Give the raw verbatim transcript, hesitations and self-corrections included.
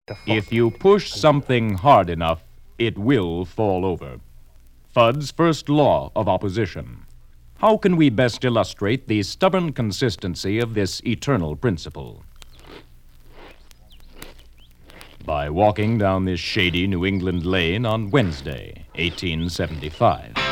If you push something hard enough, it will fall over. Fudd's first law of opposition. How can we best illustrate the stubborn consistency of this eternal principle? By walking down this shady New England lane on Wednesday, eighteen seventy-five.